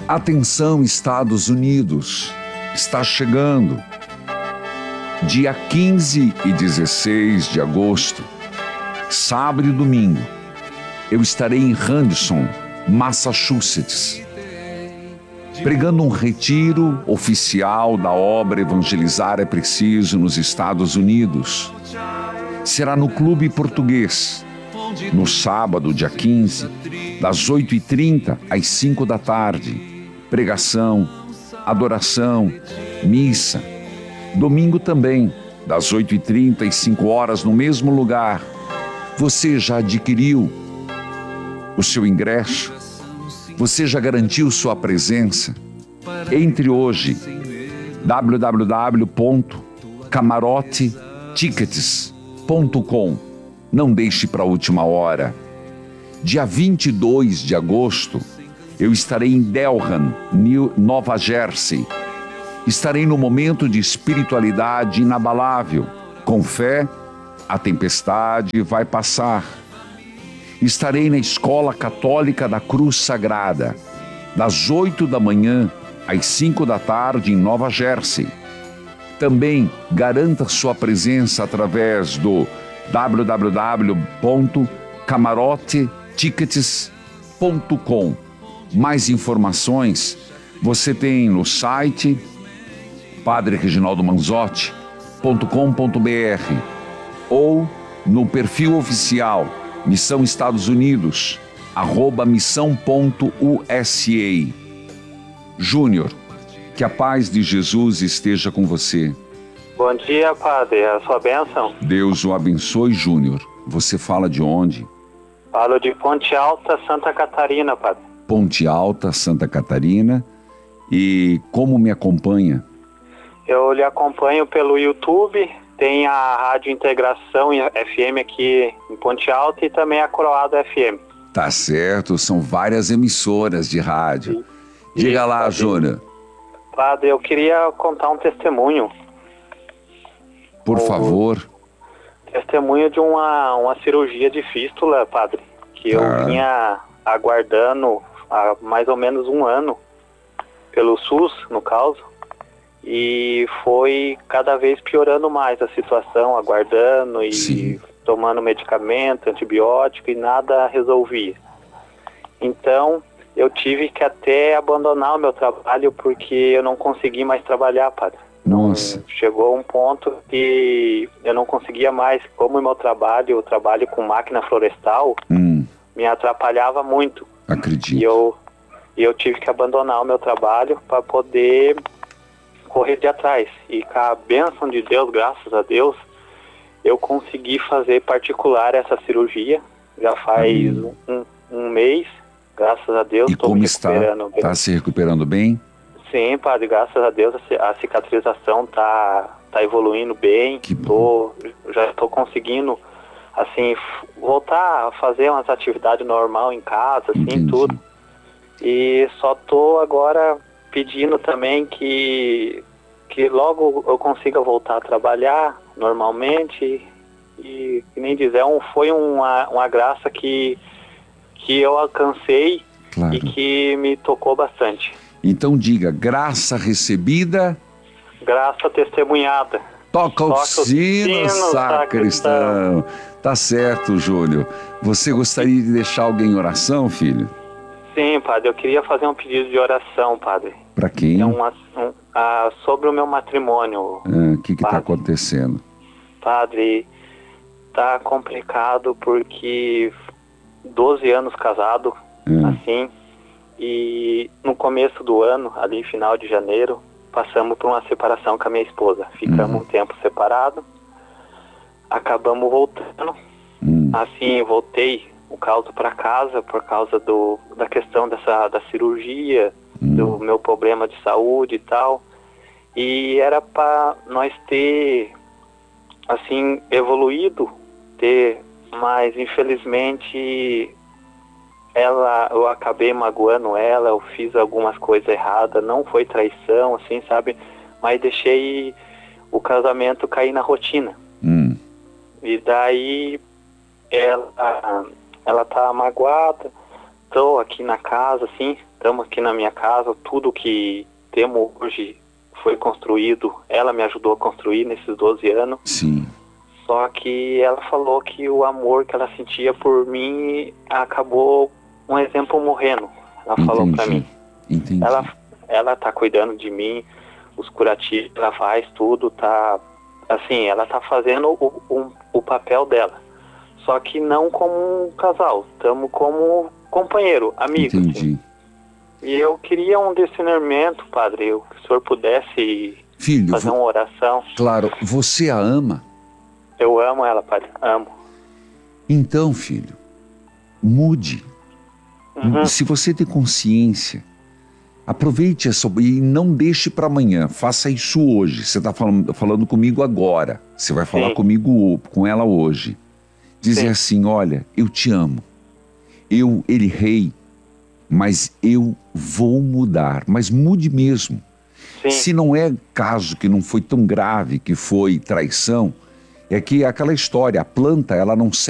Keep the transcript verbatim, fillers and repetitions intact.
Atenção, Estados Unidos, está chegando. Dia quinze e dezesseis de agosto, sábado e domingo, eu estarei em Henderson, Massachusetts, pregando um retiro oficial da obra Evangelizar é Preciso nos Estados Unidos. Será no Clube Português, no sábado, dia quinze, das oito e trinta às cinco da tarde. Pregação, adoração, missa. Domingo também, das oito e trinta às cinco horas, no mesmo lugar. Você já adquiriu o seu ingresso? Você já garantiu sua presença? Entre hoje, w w w ponto camarote tickets ponto com. Não deixe para a última hora. Dia vinte e dois de agosto, eu estarei em Delran, New, Nova Jersey. Estarei no momento de espiritualidade inabalável. Com fé, a tempestade vai passar. Estarei na Escola Católica da Cruz Sagrada, das oito da manhã às cinco da tarde em Nova Jersey. Também garanta sua presença através do w w w ponto camarote tickets ponto com. Mais informações você tem no site padre reginaldo manzotti ponto com ponto b r ou no perfil oficial Missão Estados Unidos, arroba missão ponto u s a. Júnior, que a paz de Jesus esteja com você. Bom dia, padre. A sua bênção. Deus o abençoe, Júnior. Você fala de onde? Falo de Ponte Alta, Santa Catarina, padre. Ponte Alta, Santa Catarina. E como me acompanha? Eu lhe acompanho pelo YouTube. Tem a Rádio Integração F M aqui em Ponte Alta e também a Coroado F M. Tá certo, são várias emissoras de rádio. E, Diga lá, padre. Júnior. Padre, eu queria contar um testemunho. Por o, favor. Testemunho de uma, uma cirurgia de fístula, padre, que eu ah. vinha aguardando há mais ou menos um ano, pelo SUS, no caso. E foi cada vez piorando mais a situação, aguardando e Sim. tomando medicamento, antibiótico e nada resolvia. Então, eu tive que até abandonar o meu trabalho porque eu não consegui mais trabalhar, padre. Nossa. Não, chegou um ponto que eu não conseguia mais, como o meu trabalho, eu trabalho com máquina florestal, hum. me atrapalhava muito. Acredito. E eu, e eu tive que abandonar o meu trabalho para poder correr de atrás. E com a bênção de Deus, graças a Deus, eu consegui fazer particular essa cirurgia. Já faz hum. um, um mês, graças a Deus. E como está? Está se recuperando bem? Sim, padre, graças a Deus a cicatrização tá, tá evoluindo bem. Que tô, já estou conseguindo, assim, voltar a fazer umas atividades normais em casa, assim, Entendi. tudo. E só tô agora pedindo também que, que logo eu consiga voltar a trabalhar normalmente. E, que nem dizer, um, foi uma, uma graça que, que eu alcancei, claro. E que me tocou bastante. Então diga, graça recebida, graça testemunhada. Toca o sino, sacristão. Tá certo, Júnior. Você gostaria de deixar alguém em oração, filho? Sim, padre. Eu queria fazer um pedido de oração, padre. Para quem? É um, um, ah, sobre o meu matrimônio. O ah, que que tá acontecendo? Padre, tá complicado porque doze anos casado, ah. assim... E no começo do ano, ali final de janeiro, passamos por uma separação com a minha esposa. Ficamos uhum. um tempo separados, acabamos voltando. Uhum. Assim, voltei o caso para casa por causa do, da questão dessa, da cirurgia, uhum. do meu problema de saúde e tal. E era para nós ter, assim, evoluído, ter, mas infelizmente... ela, eu acabei magoando ela, eu fiz algumas coisas erradas, não foi traição, assim, sabe? Mas deixei o casamento cair na rotina. Hum. E daí ela, ela tá magoada, tô aqui na casa, assim, estamos aqui na minha casa, tudo que temos hoje foi construído, ela me ajudou a construir nesses doze anos. Sim. Só que ela falou que o amor que ela sentia por mim acabou, um exemplo, morrendo. Ela Entendi. falou pra mim. Entendi. Ela, ela tá cuidando de mim, os curativos, ela faz tudo, tá... Assim, ela tá fazendo o, o, o papel dela. Só que não como um casal, estamos como companheiro, amigo. Entendi. Assim. E eu queria um discernimento, padre, eu, que o senhor pudesse Filho, fazer vo- uma oração. claro, você a ama? Eu amo ela, padre, amo. Então, filho, mude. Uhum. Se você tem consciência, aproveite essa e não deixe para amanhã. Faça isso hoje. Você está falando, falando comigo agora. Você vai falar Sim. comigo, com ela hoje. Dizer Sim. assim, olha, eu te amo. Eu errei, mas eu vou mudar. Mas mude mesmo. Sim. Se não é caso que não foi tão grave, que foi traição, é que aquela história, a planta, ela não serve